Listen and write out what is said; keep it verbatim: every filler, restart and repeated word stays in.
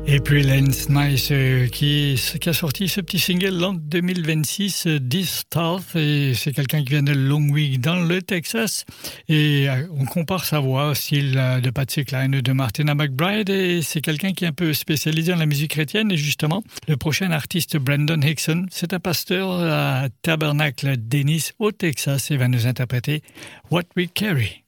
Et puis Lance Nice euh, qui, qui a sorti ce petit single en deux mille vingt-six, euh, This Stuff, et c'est quelqu'un qui vient de Longwick dans le Texas, et euh, on compare sa voix au style euh, de Patsy Cline ou de Martina McBride, et c'est quelqu'un qui est un peu spécialisé dans la musique chrétienne, et justement, le prochain artiste, Brandon Hickson, c'est un pasteur à Tabernacle Dennis au Texas, et va nous interpréter What We Carry.